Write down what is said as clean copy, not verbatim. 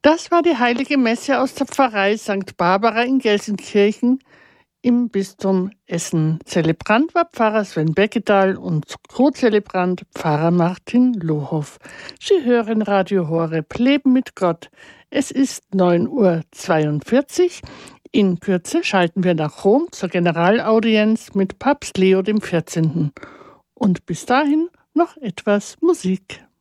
Das war die heilige Messe aus der Pfarrei St. Barbara in Gelsenkirchen im Bistum Essen. Zelebrant war Pfarrer Sven Beckedahl und Co-Zelebrant Pfarrer Martin Lohoff. Sie hören Radio Horeb, Leben mit Gott. Es ist 9:42 Uhr. In Kürze schalten wir nach Rom zur Generalaudienz mit Papst Leo XIV. Und bis dahin noch etwas Musik.